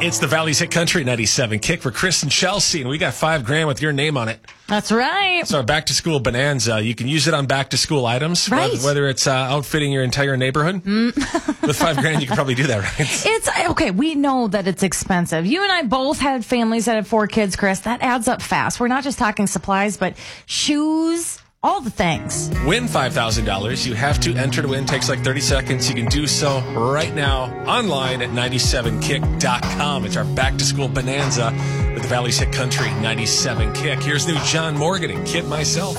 It's the Valley's Hit Country 97 Kick for Chris and Chelsea, and we got $5,000 with your name on it. That's right. It's our back-to-school bonanza. You can use it on back-to-school items, right? Whether it's outfitting your entire neighborhood. With $5,000, you can probably do that, right? It's okay. We know that it's expensive. You and I both had families that had 4 kids, Chris. That adds up fast. We're not just talking supplies, but shoes, all the things. Win $5,000. You have to enter to win. Takes like 30 seconds. You can do so right now online at 97kick.com. It's our back-to-school bonanza with the Valley's Hit Country 97 Kick. Here's new John Morgan and Kid Myself.